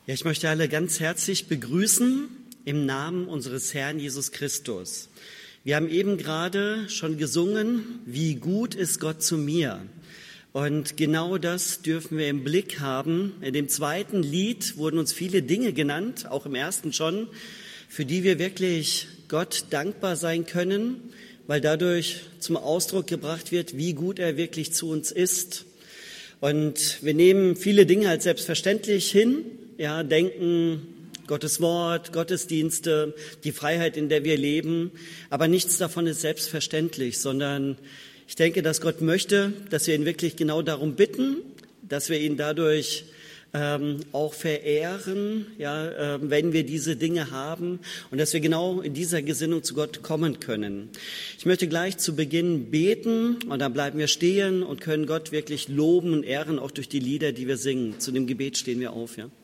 Ja, ich möchte alle ganz herzlich begrüßen im Namen unseres Herrn Jesus Christus. Wir haben eben gerade schon gesungen, wie gut ist Gott zu mir. Und genau das dürfen wir im Blick haben. In dem zweiten Lied wurden uns viele Dinge genannt, auch im ersten schon, für die wir wirklich Gott dankbar sein können, weil dadurch zum Ausdruck gebracht wird, wie gut er wirklich zu uns ist. Und wir nehmen viele Dinge als selbstverständlich hin, ja, denken Gottes Wort, Gottesdienste, die Freiheit, in der wir leben. Aber nichts davon ist selbstverständlich, sondern ich denke, dass Gott möchte, dass wir ihn wirklich genau darum bitten, dass wir ihn dadurch auch verehren, ja, wenn wir diese Dinge haben und dass wir genau in dieser Gesinnung zu Gott kommen können. Ich möchte gleich zu Beginn beten und dann bleiben wir stehen und können Gott wirklich loben und ehren, auch durch die Lieder, die wir singen. Zu dem Gebet stehen wir auf, ja.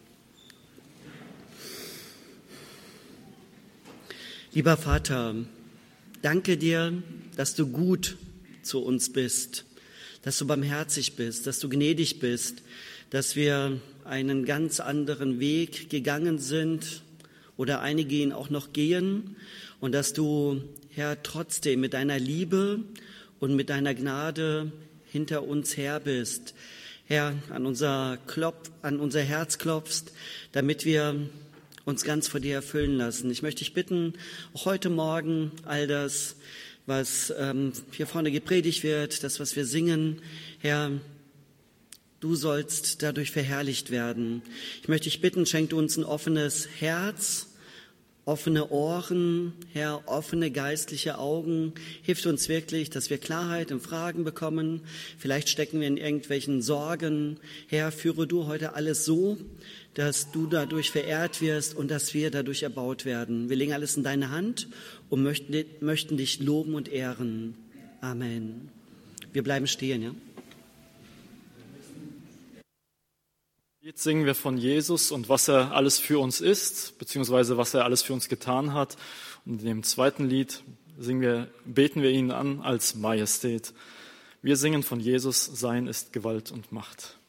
Lieber Vater, danke dir, dass du gut zu uns bist, dass du barmherzig bist, dass du gnädig bist, dass wir einen ganz anderen Weg gegangen sind oder einige ihn auch noch gehen und dass du, Herr, trotzdem mit deiner Liebe und mit deiner Gnade hinter uns her bist. Herr, an unser Herz klopfst, damit wir uns ganz vor dir erfüllen lassen. Ich möchte dich bitten, auch heute Morgen all das, was hier vorne gepredigt wird, das, was wir singen, Herr, du sollst dadurch verherrlicht werden. Ich möchte dich bitten, schenk du uns ein offenes Herz, offene Ohren, Herr, offene geistliche Augen. Hilf uns wirklich, dass wir Klarheit in Fragen bekommen. Vielleicht stecken wir in irgendwelchen Sorgen. Herr, führe du heute alles so, dass du dadurch verehrt wirst und dass wir dadurch erbaut werden. Wir legen alles in deine Hand und möchten dich loben und ehren. Amen. Wir bleiben stehen, ja? Jetzt singen wir von Jesus und was er alles für uns ist, beziehungsweise was er alles für uns getan hat. Und in dem zweiten Lied beten wir ihn an als Majestät. Wir singen von Jesus, sein ist Gewalt und Macht.